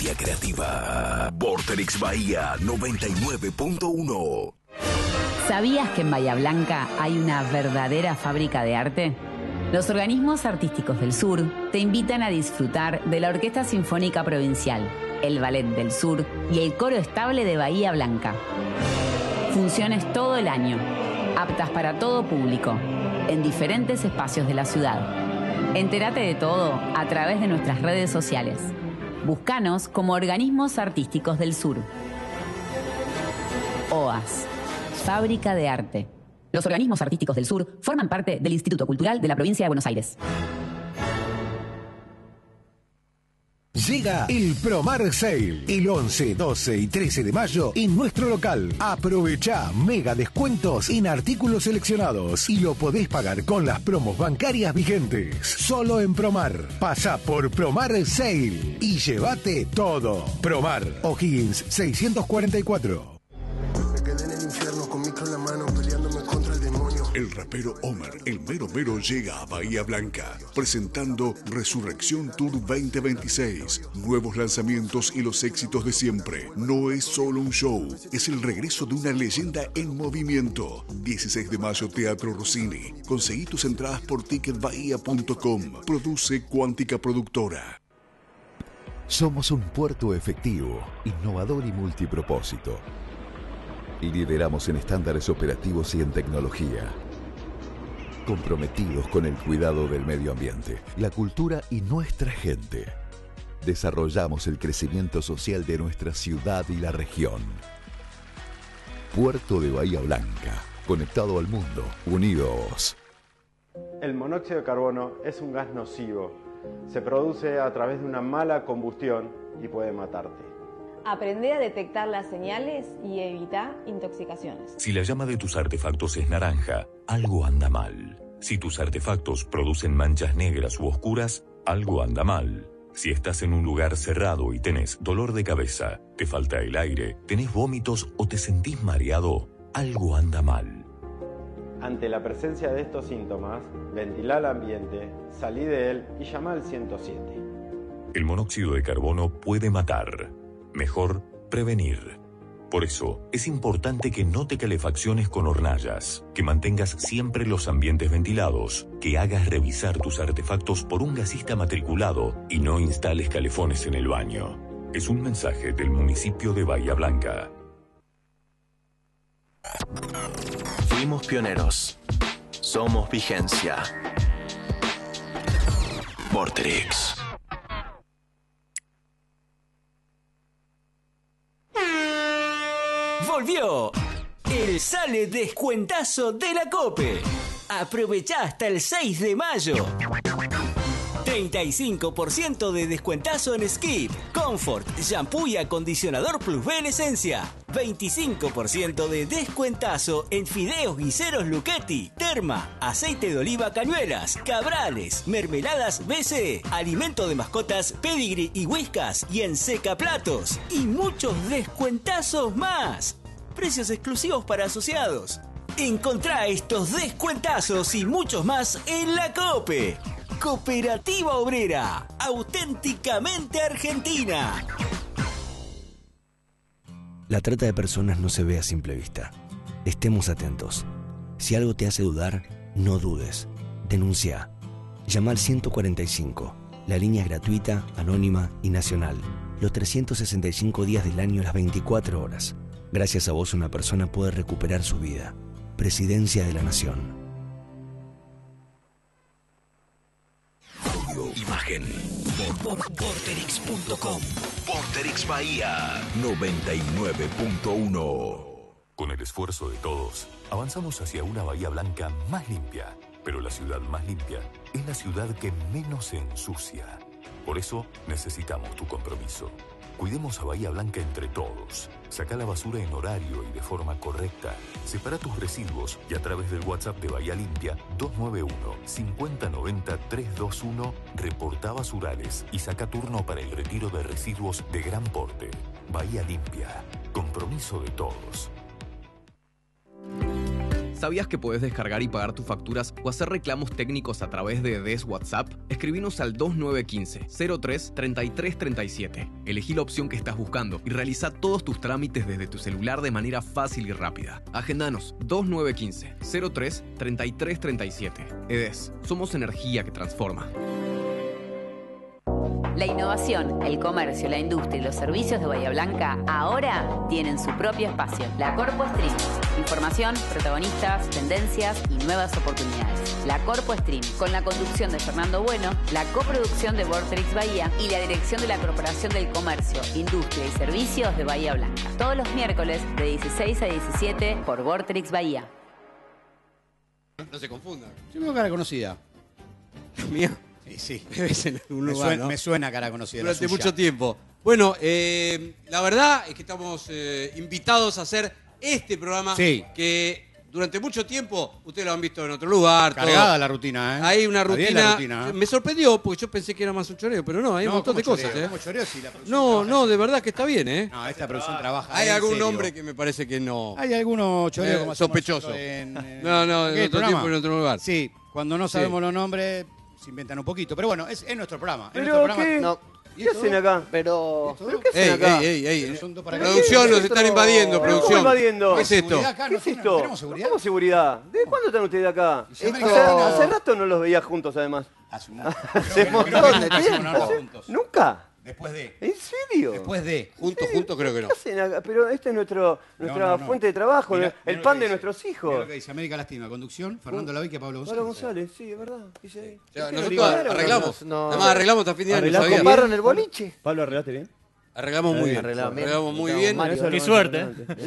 bestia creativa. Vorterix Bahía 99.1. ¿Sabías que en Bahía Blanca hay una verdadera fábrica de arte? Los organismos artísticos del sur te invitan a disfrutar de la Orquesta Sinfónica Provincial, el Ballet del Sur y el Coro Estable de Bahía Blanca. Funciones todo el año, aptas para todo público, en diferentes espacios de la ciudad. Entérate de todo a través de nuestras redes sociales. Búscanos como Organismos Artísticos del Sur. OAS, Fábrica de Arte. Los organismos artísticos del sur forman parte del Instituto Cultural de la Provincia de Buenos Aires. Llega el Promar Sale, el 11, 12 y 13 de mayo en nuestro local. Aprovechá mega descuentos en artículos seleccionados y lo podés pagar con las promos bancarias vigentes. Solo en Promar. Pasá por Promar Sale y llévate todo. Promar, O'Higgins 644. Me quedé en el infierno con micro en la mano peleándome contra el demonio. El rapero Homer, el mero mero, llega a Bahía Blanca, presentando Resurrección Tour 2026. Nuevos lanzamientos y los éxitos de siempre. No es solo un show, es el regreso de una leyenda en movimiento. 16 de mayo, Teatro Rossini. Conseguí tus entradas por ticketbahía.com. Produce Cuántica Productora. Somos un puerto efectivo, innovador y multipropósito. Lideramos en estándares operativos y en tecnología. Comprometidos con el cuidado del medio ambiente, la cultura y nuestra gente. Desarrollamos el crecimiento social de nuestra ciudad y la región. Puerto de Bahía Blanca, conectado al mundo, unidos. El monóxido de carbono es un gas nocivo. Se produce a través de una mala combustión y puede matarte. Aprende a detectar las señales y evita intoxicaciones. Si la llama de tus artefactos es naranja, algo anda mal. Si tus artefactos producen manchas negras u oscuras, algo anda mal. Si estás en un lugar cerrado y tenés dolor de cabeza, te falta el aire, tenés vómitos o te sentís mareado, algo anda mal. Ante la presencia de estos síntomas, ventila el ambiente, salí de él y llama al 107. El monóxido de carbono puede matar. Mejor prevenir. Por eso, es importante que no te calefacciones con hornallas, que mantengas siempre los ambientes ventilados, que hagas revisar tus artefactos por un gasista matriculado y no instales calefones en el baño. Es un mensaje del municipio de Bahía Blanca. Fuimos pioneros. Somos vigencia. Vorterix. Volvió el Sale Descuentazo de la COPE. Aprovechá hasta el 6 de mayo. 35% de descuentazo en Skip, Comfort, shampoo y acondicionador Plus B en esencia. 25% de descuentazo en fideos guiseros Luchetti, Terma, aceite de oliva Cañuelas, Cabrales, mermeladas BC, alimento de mascotas Pedigree y Whiskas y en seca platos. Y muchos descuentazos más. Precios exclusivos para asociados. Encontrá estos descuentazos y muchos más en la COPE. Cooperativa Obrera, auténticamente argentina. La trata de personas no se ve a simple vista. Estemos atentos. Si algo te hace dudar, no dudes. Denuncia. Llama al 145. La línea es gratuita, anónima y nacional. Los 365 días del año, las 24 horas. Gracias a vos, una persona puede recuperar su vida. Presidencia de la Nación. Imagen por Vorterix.com. Vorterix Bahía 99.1. Con el esfuerzo de todos, avanzamos hacia una Bahía Blanca más limpia. Pero la ciudad más limpia es la ciudad que menos se ensucia. Por eso necesitamos tu compromiso. Cuidemos a Bahía Blanca entre todos. Saca la basura en horario y de forma correcta. Separa tus residuos y a través del WhatsApp de Bahía Limpia 291-5090-321 reporta basurales y saca turno para el retiro de residuos de gran porte. Bahía Limpia. Compromiso de todos. ¿Sabías que podés descargar y pagar tus facturas o hacer reclamos técnicos a través de DES WhatsApp? Escribinos al 2915-03-3337. Elegí la opción que estás buscando y realiza todos tus trámites desde tu celular de manera fácil y rápida. Agendanos 2915-03-3337. EDES, somos energía que transforma. La innovación, el comercio, la industria y los servicios de Bahía Blanca ahora tienen su propio espacio. La Corpo Stream. Información, protagonistas, tendencias y nuevas oportunidades. La Corpo Stream, con la conducción de Fernando Bueno, la coproducción de Vorterix Bahía y la dirección de la Corporación del Comercio, Industria y Servicios de Bahía Blanca. Todos los miércoles de 16 a 17 por Vorterix Bahía. No se confundan. Yo veo cara conocida. ¿Mía? Sí. Debes en algún lugar, ¿no? Me suena cara conocida. Durante mucho tiempo. Bueno, la verdad es que estamos invitados a hacer este programa que durante mucho tiempo ustedes lo han visto en otro lugar. Cargada la rutina, ¿eh? Hay una rutina. ¿eh? Me sorprendió porque yo pensé que era más un choreo, pero no, hay un montón de cosas. No, de verdad que está bien, ¿eh? No, esta producción trabaja. Hay algún nombre que me parece que no. Hay algunos choreos como sospechoso. No, en otro tiempo, en otro lugar. Sí, cuando no sabemos los nombres se inventan un poquito. Pero bueno, es nuestro programa. ¿Pero qué? ¿Qué hacen acá? Pero ¿qué hacen acá? Producción, nos están invadiendo, producción. Invadiendo? ¿Qué es esto? ¿Qué es esto? ¿Tenemos seguridad? ¿Cómo seguridad? ¿De cuándo están ustedes acá? Esto- Hace rato no los veía juntos, además. Hace un montón de tiempo. ¿Nunca? Después de. ¿En serio? Después de. Juntos creo que no. ¿Qué hacen acá? Pero esta es nuestra fuente de trabajo, el pan de nuestros hijos. Mira lo que dice América Lastima, conducción, Fernando Lavicchia, Pablo González. Pablo González, sí, es verdad. Dice ahí. Nosotros arreglamos. Además arreglamos hasta fin de año. ¿Arreglás con Barro en el boliche? Pablo, ¿arreglaste bien? Arreglamos muy bien. Arreglamos muy bien. Qué suerte.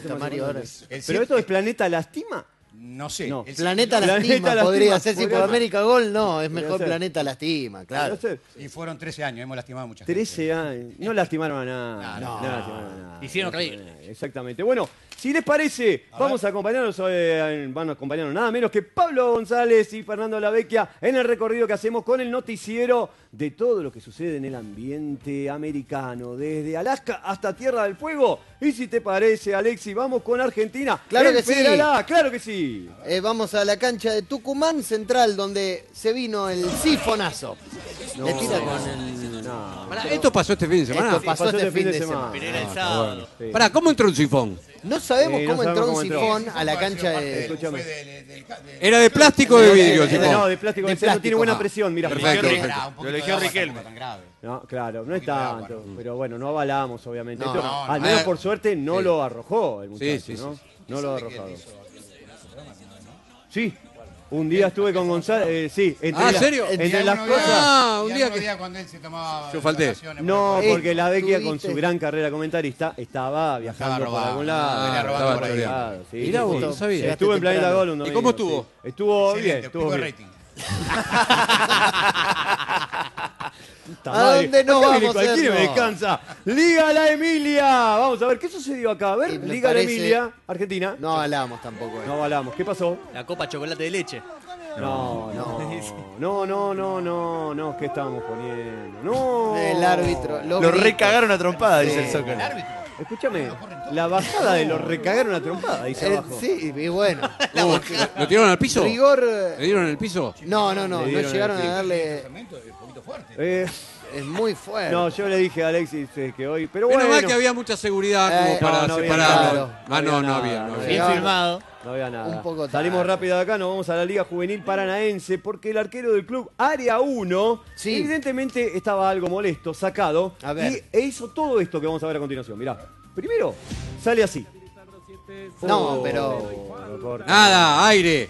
Pero esto es Planeta Lastima. No sé. No. Planeta Lastima podría ser, si por América Gol no, es mejor Planeta Lastima, claro. Y fueron 13 años, hemos lastimado a mucha gente. 13 años. No lastimaron a nada. No lastimaron a nada. Hicieron reír. Exactamente. Bueno, si les parece, vamos a acompañarnos, van a acompañarnos nada menos que Pablo González y Fernando Lavecchia en el recorrido que hacemos con el noticiero de todo lo que sucede en el ambiente americano, desde Alaska hasta Tierra del Fuego. Y si te parece, Alexi, vamos con Argentina. Claro que sí. Claro que sí. Vamos a la cancha de Tucumán Central, donde se vino el sifonazo. No. Le tira con el... Esto pasó este fin de semana. Esto pasó este fin de semana. Pero era el sábado. Sí. Pará, ¿cómo entró un sifón? No sabemos no cómo sabemos entró cómo un entró. sifón a la cancha de... Escúchame. ¿Era de plástico o de vidrio el sifón? No, de plástico. No tiene buena presión, mira. Perfecto. Lo eligió Riquelme. No, claro, no es tanto. Pero bueno, no avalamos, obviamente. No, Esto, no, al menos por suerte no lo arrojó el muchacho, Sí. ¿no? No lo ha arrojado. Sí. Un día estuve con González, sí. ¿En serio? Entre las cosas. Un día que... cuando él se tomaba Yo falté. vacaciones, No, por- porque la Vecchia con ¿Tuviste? su gran carrera comentarista estaba viajando por algún lado. venía robando Estaba por ahí. choreado, sí. Mirá vos, no sabía. Estuve en Planeta Gol un ¿Y domingo. cómo estuvo? Sí. Estuvo Excelente, bien, estuvo pico de bien. rating. ¿A dónde nos Acá viene vamos, cualquiera y me Erno? descansa. Liga La Emilia. Vamos a ver, ¿qué sucedió acá? A ver, Y me Liga La parece- Emilia, Argentina. No hablamos tampoco. No avalamos. ¿Qué pasó? La copa chocolate de leche. No. ¿Qué estábamos poniendo? No. El árbitro. Lo gritos. recagaron a trompada, dice el Sí. Zócalo. Escúchame, la bajada de los recagaron a trompada, dice abajo. Sí, y bueno. ¿Lo tiraron al piso? Rigor... ¿Le dieron el piso? No Le dieron llegaron el a darle... Es muy fuerte. No, yo le dije a Alexis que hoy. Pero Menos bueno. mal que había mucha seguridad como para no había separarlo. nada. No había. Bien filmado. No había nada. Un poco tarde. Salimos rápido de acá, nos vamos a la Liga Juvenil Paranaense porque el arquero del club Área 1 Sí. evidentemente estaba algo molesto, sacado. A ver. E hizo todo esto que vamos a ver a continuación. Mirá, primero sale así. No, pero... Nada, aire.